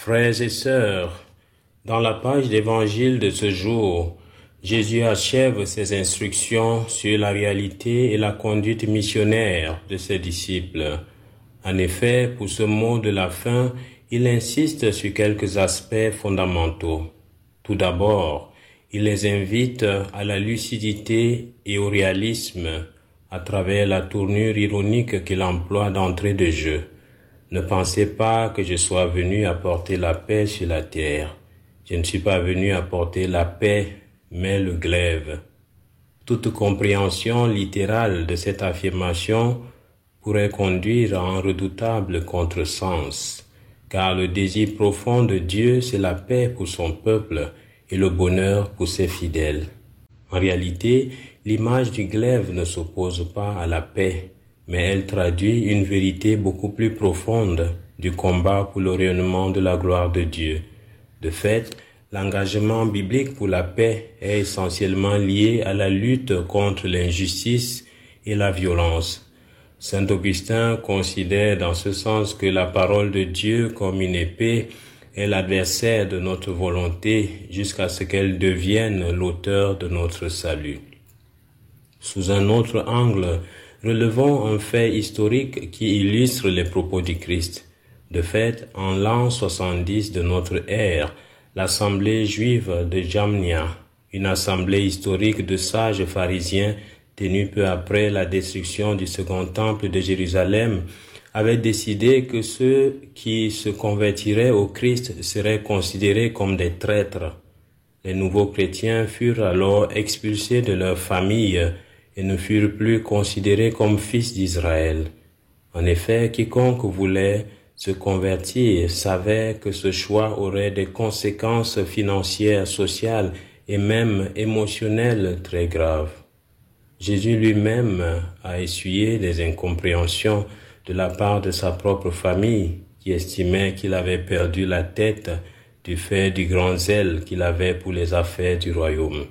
Frères et sœurs, dans la page d'évangile de ce jour, Jésus achève ses instructions sur la réalité et la conduite missionnaire de ses disciples. En effet, pour ce mot de la fin, il insiste sur quelques aspects fondamentaux. Tout d'abord, il les invite à la lucidité et au réalisme à travers la tournure ironique qu'il emploie d'entrée de jeu. Ne pensez pas que je sois venu apporter la paix sur la terre. Je ne suis pas venu apporter la paix, mais le glaive. Toute compréhension littérale de cette affirmation pourrait conduire à un redoutable contresens, car le désir profond de Dieu, c'est la paix pour son peuple et le bonheur pour ses fidèles. En réalité, l'image du glaive ne s'oppose pas à la paix, mais elle traduit une vérité beaucoup plus profonde du combat pour le rayonnement de la gloire de Dieu. De fait, l'engagement biblique pour la paix est essentiellement lié à la lutte contre l'injustice et la violence. Saint Augustin considère dans ce sens que la parole de Dieu comme une épée est l'adversaire de notre volonté jusqu'à ce qu'elle devienne l'auteur de notre salut. Sous un autre angle, relevons un fait historique qui illustre les propos du Christ. De fait, en l'an 70 de notre ère, l'assemblée juive de Jamnia, une assemblée historique de sages pharisiens tenue peu après la destruction du second temple de Jérusalem, avait décidé que ceux qui se convertiraient au Christ seraient considérés comme des traîtres. Les nouveaux chrétiens furent alors expulsés de leur famille et ne furent plus considérés comme fils d'Israël. En effet, quiconque voulait se convertir savait que ce choix aurait des conséquences financières, sociales et même émotionnelles très graves. Jésus lui-même a essuyé des incompréhensions de la part de sa propre famille, qui estimait qu'il avait perdu la tête du fait du grand zèle qu'il avait pour les affaires du royaume.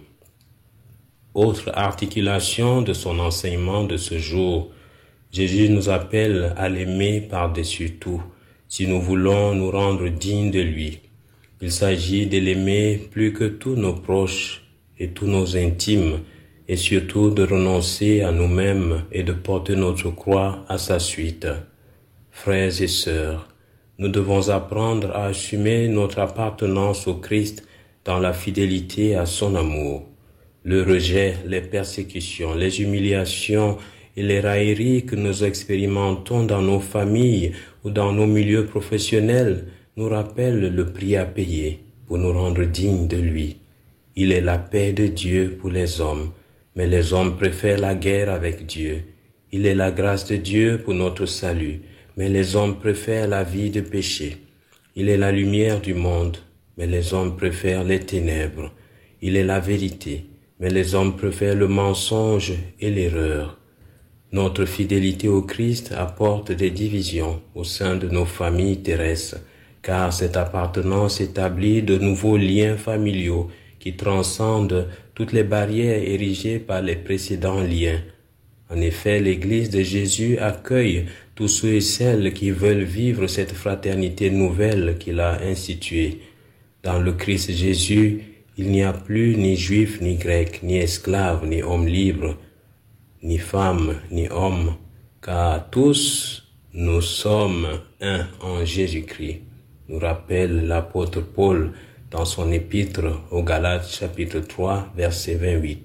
Autre articulation de son enseignement de ce jour, Jésus nous appelle à l'aimer par-dessus tout, si nous voulons nous rendre dignes de lui. Il s'agit de l'aimer plus que tous nos proches et tous nos intimes, et surtout de renoncer à nous-mêmes et de porter notre croix à sa suite. Frères et sœurs, nous devons apprendre à assumer notre appartenance au Christ dans la fidélité à son amour. Le rejet, les persécutions, les humiliations et les railleries que nous expérimentons dans nos familles ou dans nos milieux professionnels nous rappellent le prix à payer pour nous rendre dignes de lui. Il est la paix de Dieu pour les hommes, mais les hommes préfèrent la guerre avec Dieu. Il est la grâce de Dieu pour notre salut, mais les hommes préfèrent la vie de péché. Il est la lumière du monde, mais les hommes préfèrent les ténèbres. Il est la vérité, mais les hommes préfèrent le mensonge et l'erreur. Notre fidélité au Christ apporte des divisions au sein de nos familles terrestres, car cette appartenance établit de nouveaux liens familiaux qui transcendent toutes les barrières érigées par les précédents liens. En effet, l'Église de Jésus accueille tous ceux et celles qui veulent vivre cette fraternité nouvelle qu'il a instituée. Dans le Christ Jésus, il n'y a plus ni juif, ni grec, ni esclave, ni homme libre, ni femme, ni homme, car tous nous sommes un en Jésus-Christ, nous rappelle l'apôtre Paul dans son épître aux Galates chapitre 3 verset 28.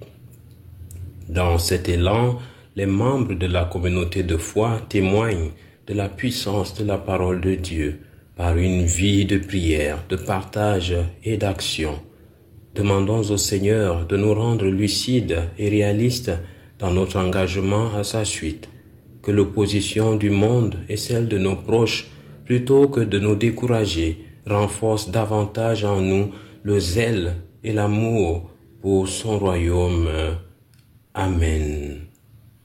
Dans cet élan, les membres de la communauté de foi témoignent de la puissance de la parole de Dieu par une vie de prière, de partage et d'action. Demandons au Seigneur de nous rendre lucides et réalistes dans notre engagement à sa suite, que l'opposition du monde et celle de nos proches, plutôt que de nous décourager, renforce davantage en nous le zèle et l'amour pour son royaume. Amen.